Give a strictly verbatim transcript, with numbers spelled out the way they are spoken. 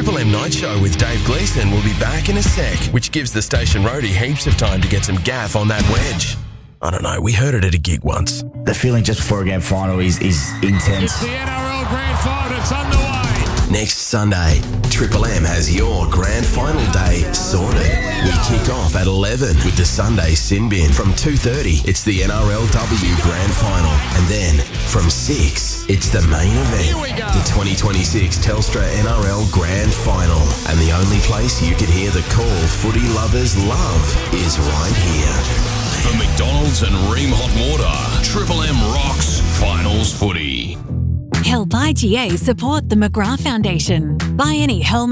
Triple M Night Show with Dave Gleeson will be back in a sec, which gives the station roadie heaps of time to get some gaff on that wedge. I don't know, we heard it at a gig once. The feeling just before a grand final is, is intense. It's the N R L Grand Final, it's underway. Next Sunday, Triple M has your grand final day sorted. We kick off at eleven with the Sunday Sin Bin. From two thirty, it's the N R L W Grand Final. And then from six, it's the main event. Here we go. The twenty twenty-six Telstra N R L Grand Final. And the only place you can hear the call footy lovers love is right here. For McDonald's and Ream Hot Water, Triple M rocks Finals Footy. Help I G A support the McGrath Foundation. Buy any helmet